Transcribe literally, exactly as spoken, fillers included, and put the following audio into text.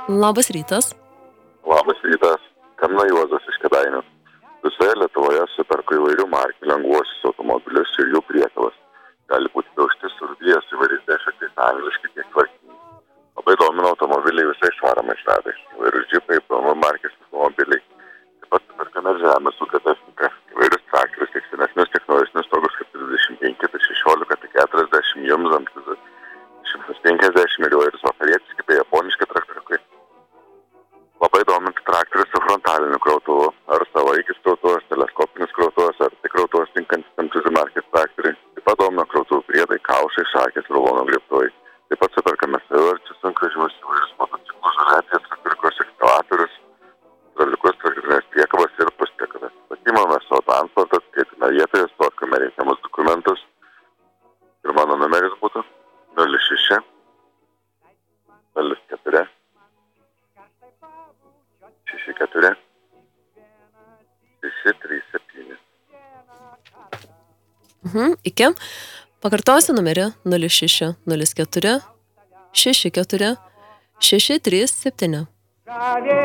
Labas rytas. Labas rytas. Kamina Juozas iš Kėdainių. Visoje Lietuvoje superka įvairių markių lengvuosius automobilius ir jų priekabas. Gali būti daužti, surūdijęs įvairiais defektais, angliškai tiek tvarkiniai. Labai domina automobiliai visais varomais ratais. Įvairius džipai, B M W markės automobiliai. Taip pat superkame ir žemės ūkio technika. Įvairius traktorius, tiek senesnius, tiek naujesnius, tokius kaip trisdešimt penki, šešiolika, keturiasdešimt, jums šimtas penkiasdešimt ir įvairius vakarietiški bei japoniški traktoriukai. Labai dominti traktorius su frontaliniu krautuvu, ar savaikis krautuvas, teleskopinis krautuvas, ar tik krautuvas tinkantis tam tikri markės traktoriai. Taip pat domina krautuvų priedai, kaušai, šakės, rulonų griebtuvai. Taip pat superkame savivarčius sunkvežimius, įvairius motociklus, žaliaties traktoriukus, ekskavatorius, traliukus, traktorinės priekabas ir puspriekabas. Pasimame savo transportą, skaitome vietoje, tvarkome reikiamus dokumentus. Ir mano numeris būtų nulis šeši nulis keturi šeši keturi šeši trys septyni. Mhm, iki. Pakartosiu numerį nulis šeši nulis keturi šeši keturi šeši trys septyni.